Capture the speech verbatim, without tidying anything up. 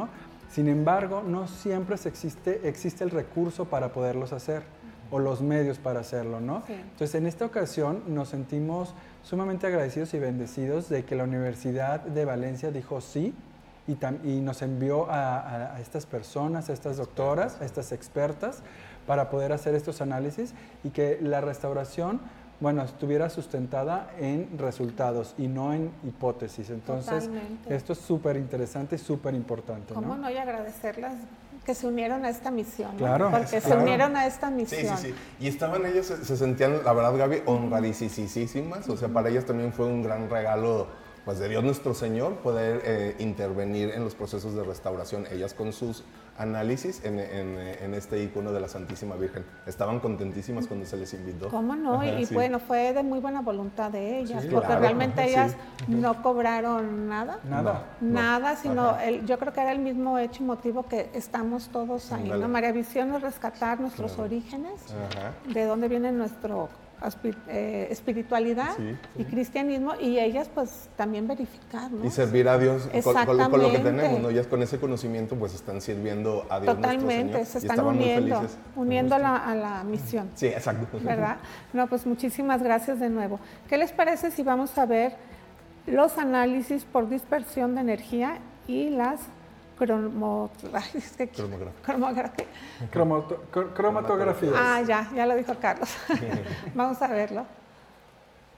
¿no? Sin embargo, no siempre se existe, existe el recurso para poderlos hacer o los medios para hacerlo, ¿no? Sí. Entonces, en esta ocasión nos sentimos sumamente agradecidos y bendecidos de que la Universidad de Valencia dijo sí y, tam- y nos envió a, a- a estas personas, a estas doctoras, a estas expertas, para poder hacer estos análisis y que la restauración, bueno, estuviera sustentada en resultados y no en hipótesis. Entonces, Totalmente. esto es súper interesante y súper importante, ¿Cómo ¿no? no? Y agradecerlas que se unieron a esta misión, ¿no? Claro, Porque se claro. unieron a esta Sí, misión. sí, sí. Y estaban ellas, se, se sentían, la verdad, Gaby, honradísimas. O sea, para ellas también fue un gran regalo, pues, de Dios nuestro Señor, poder eh, intervenir en los procesos de restauración. Ellas con sus análisis en, en, en este icono de la Santísima Virgen. Estaban contentísimas cuando se les invitó. ¿Cómo no? Ajá, y y sí. bueno, fue de muy buena voluntad de ellas, Sí, porque claro, realmente sí. ellas no cobraron nada. Nada. No. Nada, sino Ajá. el, yo creo que era el mismo hecho y motivo que estamos todos ahí, Ándale. ¿no? María Visión es rescatar nuestros Claro. orígenes, Ajá. de dónde viene nuestro aspi- eh, espiritualidad Sí, y cristianismo, y ellas pues también verificar, ¿no? Y servir a Dios con, con- con lo que Exactamente. tenemos, ¿no? Ellas con ese conocimiento pues están sirviendo a Dios Totalmente, nuestro se Señor. Y están estaban muy uniendo, felices. uniendo a la, a la misión. Sí, exacto. ¿Verdad? No, pues muchísimas gracias de nuevo. ¿Qué les parece si vamos a ver los análisis por dispersión de energía y las cromo- ay, es que- Cromografía. cromografía? Cromato- cr- cromatografía. Ah, ya, ya lo dijo Carlos. Vamos a verlo.